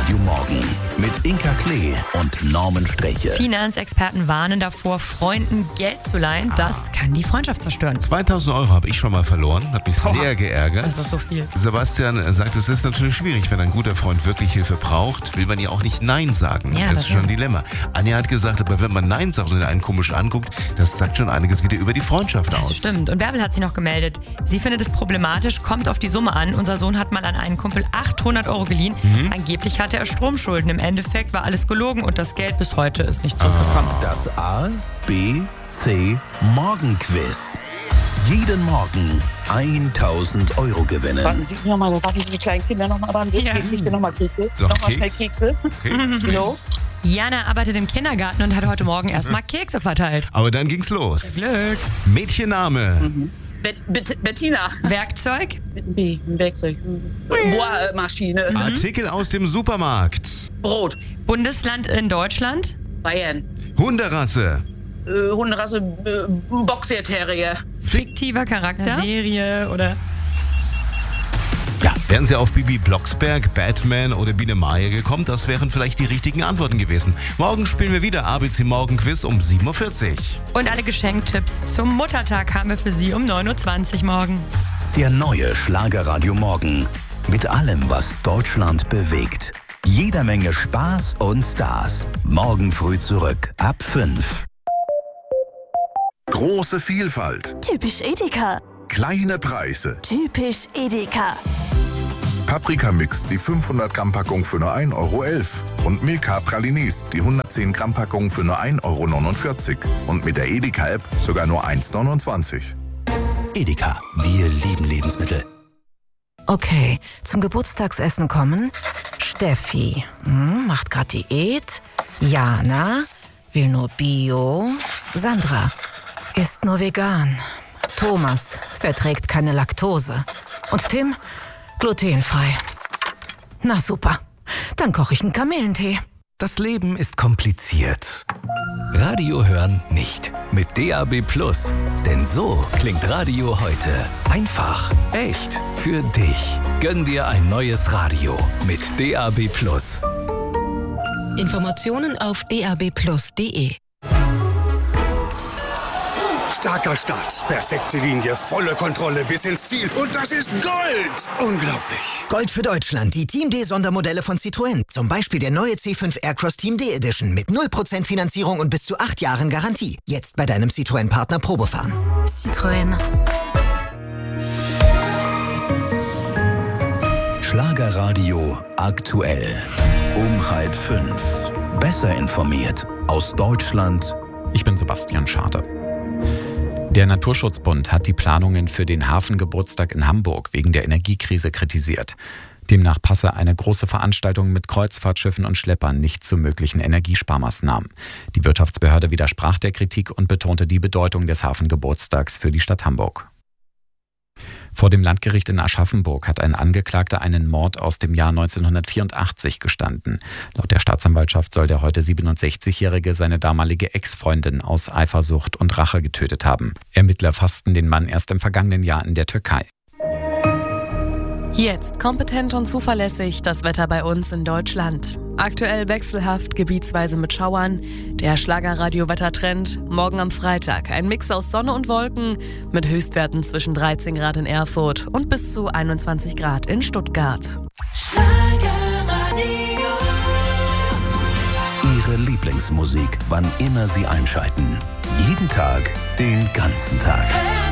Radio Morgen mit Inka Klee und Norman Streche. Finanzexperten warnen davor, Freunden Geld zu leihen. Das kann die Freundschaft zerstören. 2.000 € habe ich schon mal verloren, hat mich sehr geärgert. Das ist so viel. Sebastian sagt, es ist natürlich schwierig, wenn ein guter Freund wirklich Hilfe braucht, will man ja auch nicht Nein sagen. Ja, das ist schon ein Dilemma. Anja hat gesagt, aber wenn man Nein sagt und einen komisch anguckt, das sagt schon einiges wieder über die Freundschaft aus. Das stimmt. Und Bärbel hat sich noch gemeldet. Sie findet es problematisch, kommt auf die Summe an. Unser Sohn hat mal an einen Kumpel 800 € geliehen. Angeblich hatte er Stromschulden. Im Endeffekt war alles gelogen und das Geld bis heute ist nicht zurückgekommen. Das A, B, C Morgenquiz. Jeden Morgen 1.000 € gewinnen. Warten Sie nochmal, darf ich die kleinen Kinder nochmal ran? Ja. Ich will nochmal Kekse. Noch Nochmal Keks? schnell Kekse. Okay. So. Jana arbeitet im Kindergarten und hat heute Morgen erstmal Kekse verteilt. Aber dann ging's los. Glück. Mädchenname. Bettina. Werkzeug? B, Werkzeug. Bohrmaschine. Artikel aus dem Supermarkt. Brot. Bundesland in Deutschland? Bayern. Hunderasse. Hunderasse. Boxer Terrier. Fiktiver Charakter? Serie oder... Ja, wären Sie auf Bibi Blocksberg, Batman oder Biene Maya gekommen, das wären vielleicht die richtigen Antworten gewesen. Morgen spielen wir wieder ABC Morgenquiz um 7.40 Uhr. Und alle Geschenktipps zum Muttertag haben wir für Sie um 9.20 Uhr morgen. Der neue Schlagerradio Morgen. Mit allem, was Deutschland bewegt. Jeder Menge Spaß und Stars. Morgen früh zurück ab 5. Große Vielfalt, Typisch Edeka. kleine Preise. Typisch Edeka. Paprikamix, die 500 Gramm Packung für nur 1,11 € und Milka Pralinis, die 110 Gramm Packung für nur 1,49 € und mit der Edeka-App sogar nur 1,29 €. Edeka, wir lieben Lebensmittel. Okay, zum Geburtstagsessen kommen Steffi, macht grad Diät. Jana, will nur Bio. Sandra, isst nur vegan. Thomas, verträgt keine Laktose. Und Tim, glutenfrei. Na super, dann koche ich einen Kamillentee. Das Leben ist kompliziert. Radio hören nicht. Mit DAB+. Denn so klingt Radio heute. Einfach, echt, für dich. Gönn dir ein neues Radio mit DAB+. Informationen auf dabplus.de. Starker Start, perfekte Linie, volle Kontrolle bis ins Ziel. Und das ist Gold! Unglaublich. Gold für Deutschland, die Team D Sondermodelle von Citroën. Zum Beispiel der neue C5 Aircross Team D Edition mit 0% Finanzierung und bis zu 8 Jahren Garantie. Jetzt bei deinem Citroën-Partner Probefahren. Citroën. Schlagerradio aktuell. Um 4:30. Besser informiert aus Deutschland. Ich bin Sebastian Schade. Der Naturschutzbund hat die Planungen für den Hafengeburtstag in Hamburg wegen der Energiekrise kritisiert. Demnach passe eine große Veranstaltung mit Kreuzfahrtschiffen und Schleppern nicht zu möglichen Energiesparmaßnahmen. Die Wirtschaftsbehörde widersprach der Kritik und betonte die Bedeutung des Hafengeburtstags für die Stadt Hamburg. Vor dem Landgericht in Aschaffenburg hat ein Angeklagter einen Mord aus dem Jahr 1984 gestanden. Laut der Staatsanwaltschaft soll der heute 67-Jährige seine damalige Ex-Freundin aus Eifersucht und Rache getötet haben. Ermittler fassten den Mann erst im vergangenen Jahr in der Türkei. Jetzt kompetent und zuverlässig das Wetter bei uns in Deutschland. Aktuell wechselhaft, gebietsweise mit Schauern. Der Schlagerradio-Wettertrend. Morgen am Freitag ein Mix aus Sonne und Wolken mit Höchstwerten zwischen 13 Grad in Erfurt und bis zu 21 Grad in Stuttgart. Ihre Lieblingsmusik, wann immer Sie einschalten. Jeden Tag, den ganzen Tag.